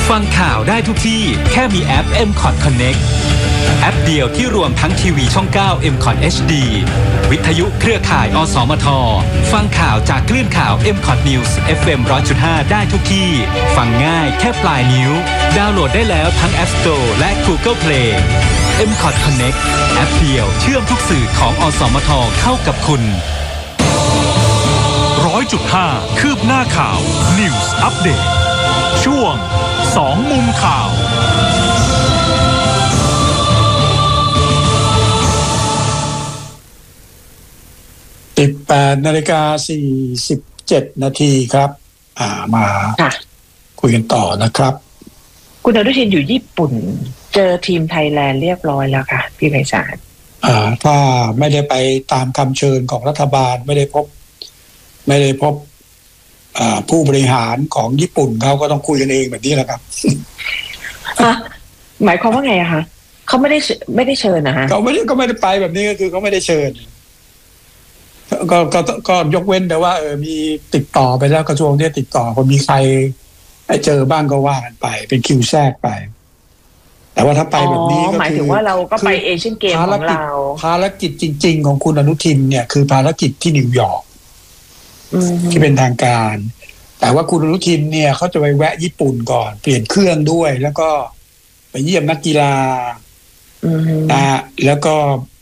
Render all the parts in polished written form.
ฟังข่าวได้ทุกที่แค่มีแอป MCOT Connect แอปเดียวที่รวมทั้งทีวีช่อง 9 MCOT HD วิทยุเครือข่ายอสมทฟังข่าวจากคลื่นข่าว MCOT News FM 100.5 ได้ทุกที่ฟังง่ายแค่ปลายนิ้วดาวน์โหลดได้แล้วทั้ง App Store และ Google Play MCOT Connect แอปเดียวเชื่อมทุกสื่อของอสมทเข้ากับคุณ 100.5 คืบหน้าข่าว News Update ช่วง2มุมข่าว 18:47 นาทีครับมาคุยกันต่อนะครับคุณอนุทินอยู่ญี่ปุ่นเจอทีมไทยแลนด์เรียบร้อยแล้วค่ะพี่ไพศาลถ้าไม่ได้ไปตามคำเชิญของรัฐบาลไม่ได้พบผู้บริหารของญี่ปุ่นเขาก็ต้องคุยกันเองแบบนี้แหละครับหมายความว่าไงอะคะเขาไม่ได้เชิญนะฮะเขาไม่ได้ไปแบบนี้ก็คือเขาไม่ได้เชิญก็ยกเว้นแต่ว่ามีติดต่อไปแล้วกระทรวงที่ติดต่อคนมีใครให้เจอบ้างก็ว่ากันไปเป็นคิวแทรกไปแต่ว่าถ้าไปแบบนี้ก็คือหมายถึงว่าเราก็ไปเอเชียนเกมของเราภารกิจจริงๆของคุณอนุทินเนี่ยคือภารกิจที่นิวยอร์กที่เป็นทางการแต่ว่าคุณอนุทินเนี่ยเขาจะไปแวะญี่ปุ่นก่อนเปลี่ยนเครื่องด้วยแล้วก็ไปเยี่ยมนักกีฬาแล้วก็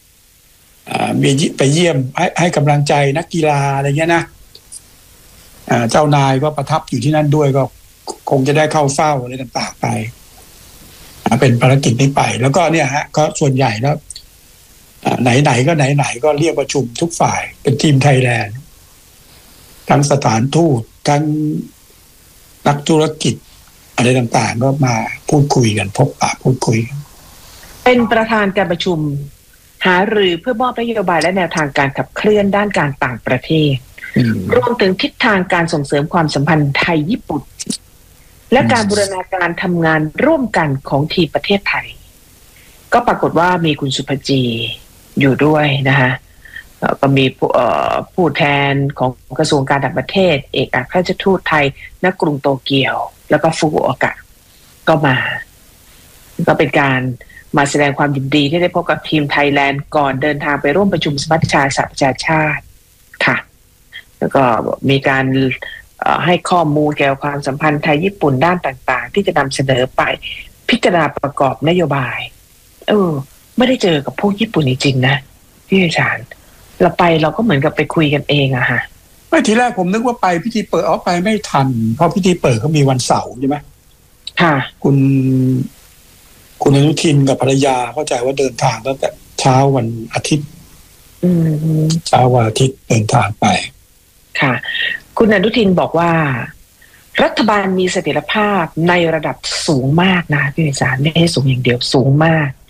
ไปเยี่ยมให้กำลังใจนักกีฬาอะไรเงี้ยนะเจ้านายก็ประทับอยู่ที่นั่นด้วยก็คงจะได้เข้าเฝ้าอะไรต่างๆไปเป็นภารกิจนี้ไปแล้วก็เนี่ยฮะก็ส่วนใหญ่แล้วไหนๆก็ไหนๆก็เรียกประชุมทุกฝ่ายเป็นทีมไทยแลนด์ทั้งสถานทูตทั้งนักธุรกิจอะไรต่างๆก็มาพูดคุยกันพบปะพูดคุยกันเป็นประธานการประชุมหารือเพื่อมอบนโยบายและแนวทางการขับเคลื่อนด้านการต่างประเทศรวมถึงทิศทางการส่งเสริมความสัมพันธ์ไทยญี่ปุ่นและการบูรณาการทำงานร่วมกันของทีมประเทศไทยก็ปรากฏว่ามีคุณสุภจีอยู่ด้วยนะคะก็มีผู้แทนของกระทรวงการต่างประเทศเอกอัครราชทูตไทยณกรุงโตเกียวแล้วก็ฟุกุโอกะก็มาก็เป็นการมาแสดงความยินดีที่ได้พบกับทีมไทยแลนด์ก่อนเดินทางไปร่วมประชุมสมัชชาสหประชาชาติค่ะแล้วก็มีการให้ข้อมูลเกี่ยวกับความสัมพันธ์ไทยญี่ปุ่นด้านต่างๆที่จะนำเสนอไปพิจารณาประกอบนโยบายไม่ได้เจอกับพวกญี่ปุ่นจริงๆนะพี่อาจารย์เราไปเราก็เหมือนกับไปคุยกันเองอะฮะไม่ทีแรกผมนึกว่าไปพิธีเปิดไปไม่ทันเพราะพิธีเปิดเขามีวันเสาร์ใช่ไหมค่ะคุณอนุทินกับภรรยาเข้าใจว่าเดินทางตั้งแต่เช้าวันอาทิตย์เช้าวันอาทิตย์เดินทางไปค่ะคุณอนุทินบอกว่ารัฐบาลมีเสถียรภาพในระดับสูงมากนะพี่อาจารย์ไม่ใช่สูงอย่างเดียวสูงมาก